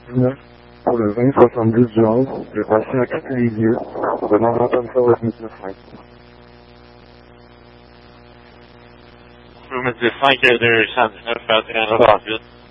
19 pour le 2070 du 11, j'ai passé à 4 les yeux, venant d'entendre ça au SNC5. Vous me dites 5 219 21 28.